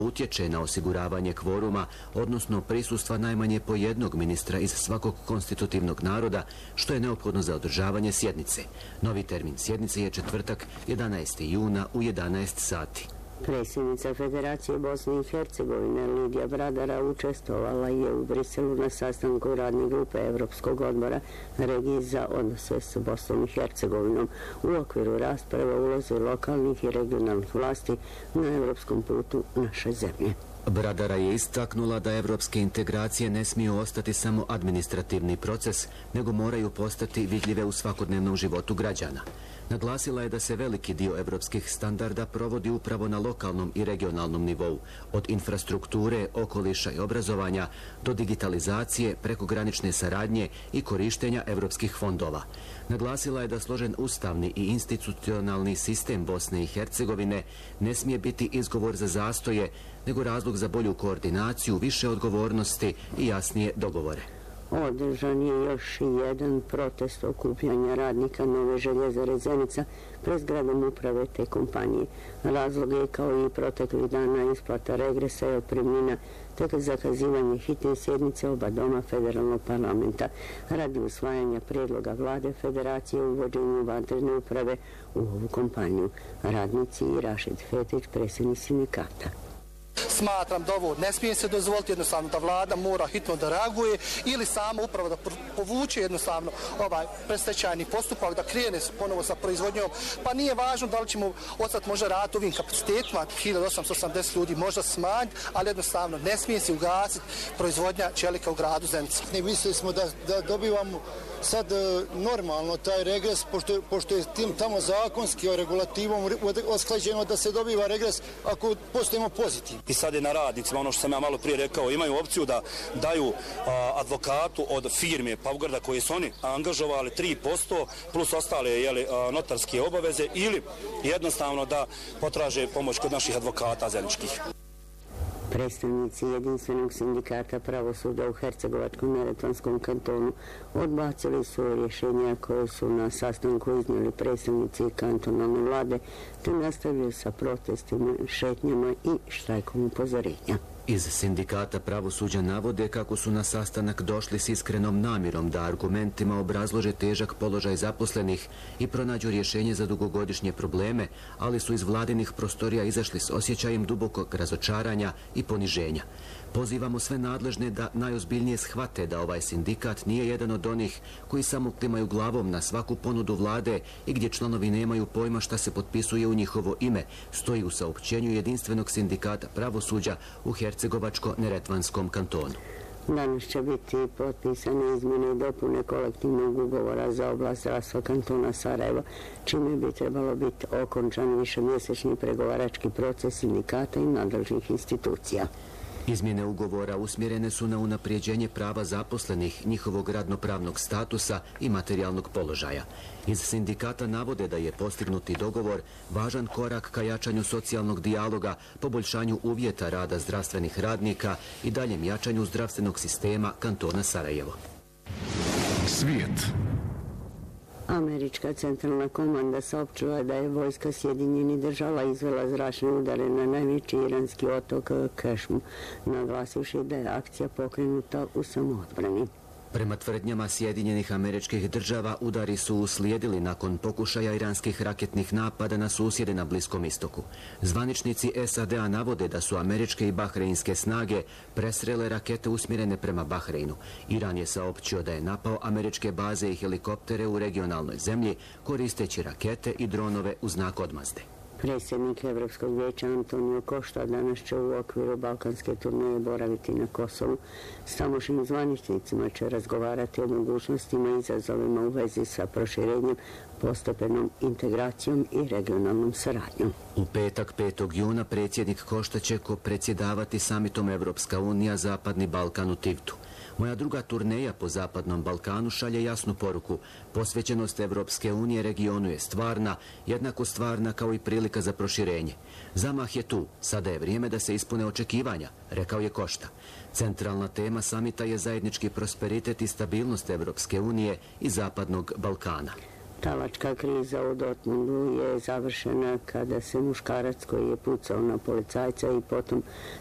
utječe na osiguravanje kvoruma, odnosno prisustva najmanje po jednog ministra iz svakog konstitutivnog naroda, što je neophodno za održavanje sjednice. Novi termin sjednice je četvrtak, 11. juna u 11 sati. Predsjednica Federacije Bosne i Hercegovine Lidija Bradara učestvovala je u Briselu na sastanku radne grupe Evropskog odbora regije za odnose s Bosnom i Hercegovinom u okviru rasprave o ulozi lokalnih i regionalnih vlasti na evropskom putu naše zemlje. Bradara je istaknula da evropske integracije ne smiju ostati samo administrativni proces, nego moraju postati vidljive u svakodnevnom životu građana. Naglasila je da se veliki dio evropskih standarda provodi upravo na lokalnom i regionalnom nivou, od infrastrukture, okoliša i obrazovanja do digitalizacije, prekogranične saradnje i korištenja evropskih fondova. Naglasila je da složen ustavni i institucionalni sistem Bosne i Hercegovine ne smije biti izgovor za zastoje, nego razlog za bolju koordinaciju, više odgovornosti i jasnije dogovore. Održan je još jedan protest okupljanja radnika Nove željezare Zenica pred zgradom uprave te kompanije. Razlog je kao i proteklih dana isplata regresa i otpremnina, te zakazivanje hitne sjednice oba doma federalnog parlamenta radi usvajanja prijedloga vlade Federacije u uvođenju vanredne uprave u ovu kompaniju. Radnici i Rašid Fetić, predsjednik sindikata. Smatram da ovo ne smije se dozvoliti, jednostavno da vlada mora hitno da reaguje ili sama upravo da povuče jednostavno ovaj predstečajni postupak, da krene ponovo sa proizvodnjom. Pa nije važno da li ćemo ostati možda raditi ovim kapacitetima, 1880 ljudi možda smanjiti, ali jednostavno ne smije se ugasiti proizvodnja čelika u gradu Zenica. Mislili smo da dobivamo sad normalno taj regres, pošto je tim tamo zakonski o regulativom osklađeno da se dobiva regres ako postojimo pozitivno. I sad je na radnicima, ono što sam ja malo prije rekao, imaju opciju da daju advokatu od firme Pavgrada koje su oni angažovali 3% plus ostale notarske obaveze ili jednostavno da potraže pomoć kod naših advokata zeničkih. Predstavnici jedinstvenog sindikata pravosuđa u Hercegovačko-neretvanskom kantonu odbacili su rješenja koje su na sastanku iznijeli predstavnici kantonalne vlade, te nastavljaju sa protestima, šetnjama i štrajkom upozorenja. Iz sindikata pravosuđa navode kako su na sastanak došli s iskrenom namjerom da argumentima obrazlože težak položaj zaposlenih i pronađu rješenje za dugogodišnje probleme, ali su iz vladinih prostorija izašli s osjećajem dubokog razočaranja i poniženja. Pozivamo sve nadležne da najozbiljnije shvate da ovaj sindikat nije jedan od onih koji samo klimaju glavom na svaku ponudu vlade i gdje članovi nemaju pojma šta se potpisuje u njihovo ime, stoji u saopćenju jedinstvenog sindikata pravosuđa u Hercegovačko-neretvanskom kantonu. Danas će biti potpisane izmjene i dopune kolektivnog ugovora za oblast zdravstva kantona Sarajevo, čime bi trebalo biti okončan višemjesečni pregovarački proces sindikata i nadležnih institucija. Izmjene ugovora usmjerene su na unaprijeđenje prava zaposlenih, njihovog radnopravnog statusa i materijalnog položaja. Iz sindikata navode da je postignuti dogovor važan korak ka jačanju socijalnog dijaloga, poboljšanju uvjeta rada zdravstvenih radnika i daljem jačanju zdravstvenog sistema kantona Sarajevo. Svijet. Američka centralna komanda saopćila da je vojska Sjedinjenih država izvela zračne udare na najveći iranski otok Kešmu, naglasivši da je akcija pokrenuta u samoodbrani. Prema tvrdnjama Sjedinjenih Američkih Država, udari su uslijedili nakon pokušaja iranskih raketnih napada na susjede na Bliskom istoku. Zvaničnici SAD-a navode da su američke i bahreinske snage presrele rakete usmjerene prema Bahreinu. Iran je saopćio da je napao američke baze i helikoptere u regionalnoj zemlji koristeći rakete i dronove u znak odmazde. Predsjednik Evropskog vijeća Antonio Costa danas će u okviru balkanske turneje boraviti na Kosovu. S tamošnjim zvaničnicima će razgovarati o mogućnostima i izazovima u vezi sa proširenjem, postepenom integracijom i regionalnom saradnjom. U petak 5. juna predsjednik Kosta će predsjedavati samitom Evropska unija Zapadni Balkan u Tivtu. Moja druga turneja po Zapadnom Balkanu šalje jasnu poruku. Posvećenost Evropske unije regionu je stvarna, jednako stvarna kao i prilika za proširenje. Zamah je tu, sada je vrijeme da se ispune očekivanja, rekao je Kosta. Centralna tema samita je zajednički prosperitet i stabilnost Evropske unije i Zapadnog Balkana. Talačka kriza u Dortmundu je završena kada se muškarac koji je pucao na policajca i potom